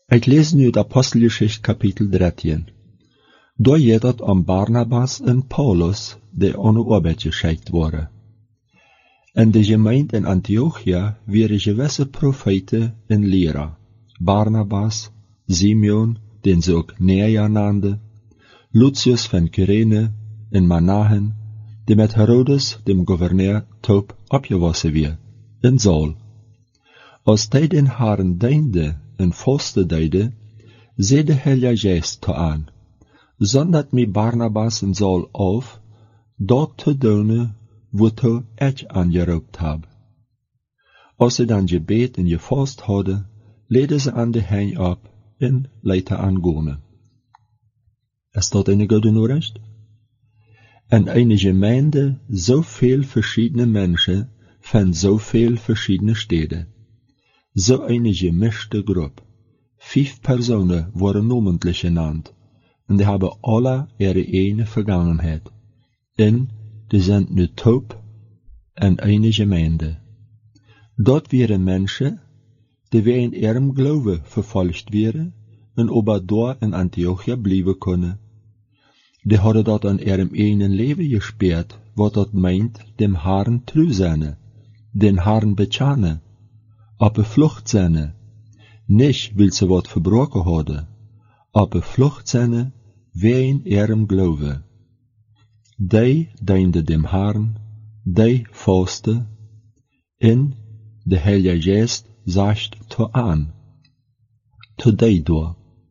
Ik lees nu de Apostelgeschichte kapitel 13. Daar je dat om Barnabas en Paulus, die aan de arbeid geschickt worden. En de gemeente in Antiochia waren gewisse profeten en leraar. Barnabas, Simeon, den ze ook Nea nannten, Lucius van Kyrene en Manahen, die met Herodes, dem gouverneur, top opgewassen weer, en Saul. Als hij den Herren diende en vaste deide, zei de Heilige Geest te aan, zondert mij Barnabas en Saul auf, dat te doen, wat hij echt aangeroept heb. Als ze dan gebed en gevast hadden, leidden ze aan de heen op en leidden aan Gone. Is dat een goede Nachricht? En een gemeinde zoveel verschiedene mensen van zoveel verschiedene steden. Zo een gemischte groep. 5 personen worden namentlich genannt, en die hebben alle ihre ene vergangenheid. En die zijn nu top en een gemeinde. Dat waren mensen, die weer in ihrem Glauben vervolgd werden, en aber daar in Antiochia blijven kunnen. Die hadden dat aan ihrem ene leven gespeerd, wat dat meint, dem Herrn treu zijn, den Herrn bekennen, op de vlucht zijn, nicht weil ze wat verbroken hadden, op de vlucht zijn, wegen ihrem Glauben. Die diende dem Herrn, die vaste, en de Heilige Geest zegt te aan, te die door.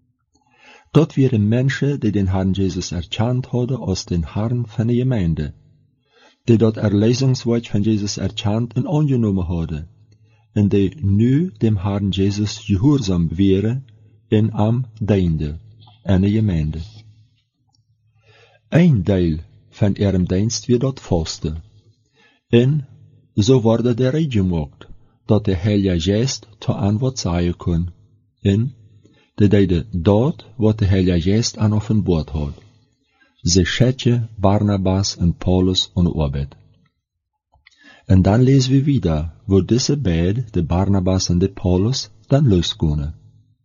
Dat waren mensen die den Herrn Jesus erkannt hadden als den Herrn van de gemeinde, die dat erlösungswoord van Jesus erkannt en aangenomen hadden, en die nu dem Herrn Jesus gehoorzaam waren en am diende, en de gemeinde. Een deel van ihrem dienst weer dat vaste, en zo worden de reed gemaakt, dat de Heilige Geest te aan wat zeggen kon, en de deden dat wat de Heilige Geest aan offenbart had. Ze schetje Barnabas en Paulus aan de arbeid. En dan lezen we wieder, wo deze beiden, de Barnabas en de Paulus, dan losgingen.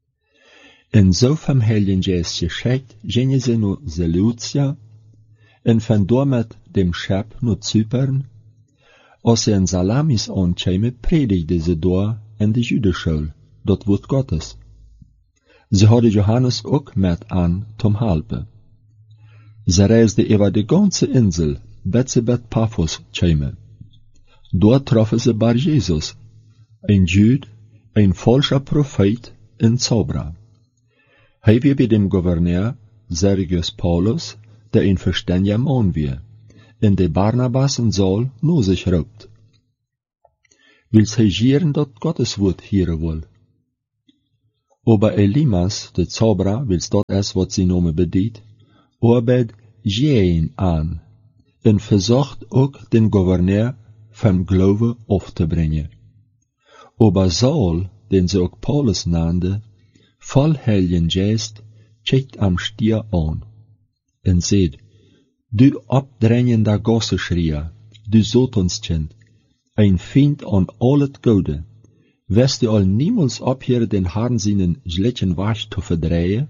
En zo vom Heiligen Geest geschickt, gingen ze naar Seleucia, en van daar met dem Schep naar Zypern. Als ze in Salamis aankwamen, predigden ze daar in de Judenschool, dat woord Gottes. Ze hadden Johannes ook met aan tom helpen. Ze reisden over de ganze Insel, bet ze bij Paphos kwamen. Dort troffen ze Bar Jesus, ein Jude, ein falscher Prophet en Zauberer. Hij weer bij dem Gouverneur Sergius Paulus, der ein verständiger Mann weer, en de Barnabas en Saul nur sich raubt. Wils hij gieren dat Gottes Wort hieren wil. Aber Elimas, de Zauberer, wils dat es wat sie nome bedient, arbeit geen aan, en verzocht ook den Gouverneur vom Glaube auf te brengen. Aber Saul, den ze ook Paulus nannte, voll Heiligen Geest, kijkt am Stier aan, en seht, du abdrängender Gosseschrier, du Sotonskind, ein Feind an al het Gode, wirst du al niemals abhören den Herrn seinen schlechten Wasch zu verdrehen?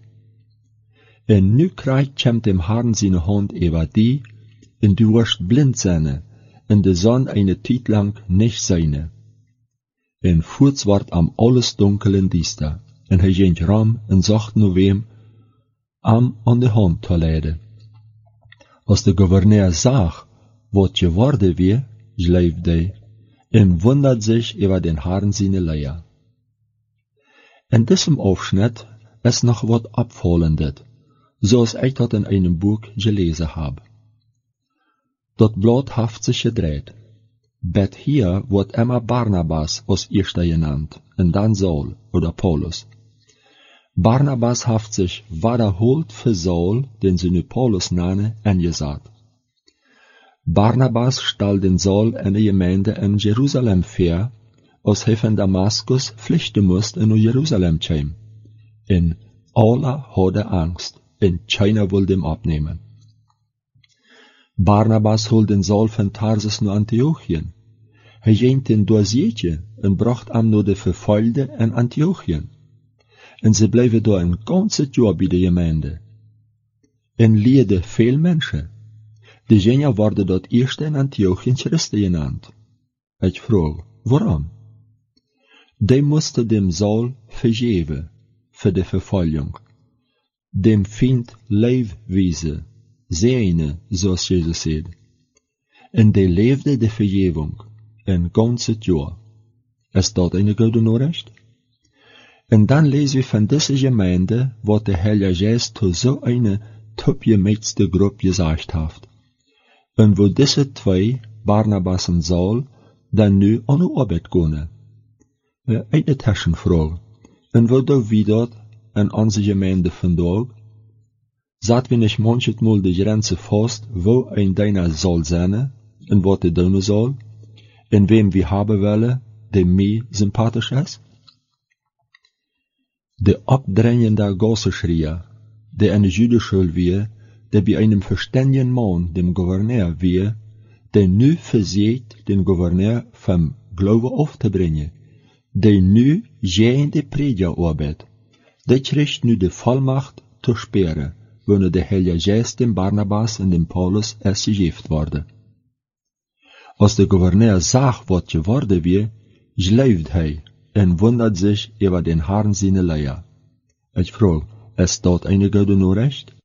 En nu krijgt dem Herrn seine Hand über die, en du wirst blind sein, en de zon eine tijd lang nicht seine. En voorts wordt am alles donkel en diester, en hij ging ram en zocht nu wem am aan de hand te leiden. Als de gouverneur zag, wat geworden weer, schleef hij, en wundert sich über den Herrn seine Leier. In diesem Aufschnitt ist noch wat abfallendes, zoals ich dat in einem Buch gelesen habe. Dat Blatt haft sich gedreht. Bet hier wird immer Barnabas als erster genannt, und dann Saul oder Paulus. Barnabas haft sich wiederholt für Saul, den sie nu Paulus nannte, angesagt. Barnabas stal den Saul in de gemeinde in Jerusalem vor, als hij van Damaskus vluchten moest en naar Jerusalem kwam. En alle hadden angst, en keiner wilde hem opnemen. Barnabas holt den Saul van Tarsus naar Antiochien. Hij ging den Dorsjeetje en bracht hem naar de vervolgde in Antiochien. En ze bleven daar een ganze jaar bij de gemeente. En leerden veel mensen. De Genia worden dat eerste in Antiochië Christen genaamd. Ik vraag, waarom? Die moesten dem Saul vergeven, voor de vervolging. Dem Feind leef wezen, zijne, zoals Jezus zei. En die leefde de vergeving, een ganze jaar. Is dat een goede Nachricht? En dan lezen we van deze gemeente, wat de Heilige Geest tot zo'n topgemeidste groep gezegd heeft. En wo deze twee, Barnabas en Saul, dan nu aan de arbeid kunnen. Eine Taschenfrage. En wo do wie dat in onze gemeente vandaag? Zat we nicht manchmal de Grenze vast, wo ein deiner soll sein, en wat de doen soll, en wem wir haben willen, der mir sympathisch ist? De abdrängende Gassenschreier, der eine Judenschule wie, der bei einem verständigen Mann, dem Gouverneur wie, der nu versieht, den Gouverneur vom Glauben aufzubringen, der nu geen de Predigerarbeit, der kriegt nu de Vollmacht zu sperren, wanneer de Heilige Geist dem Barnabas en dem Paulus es gegeven worden. Als de Gouverneur zag wat geworden wie, schläft hij en wundert sich über den Herrn seine Leier. Ich frage, ist dat eine gute Nachricht?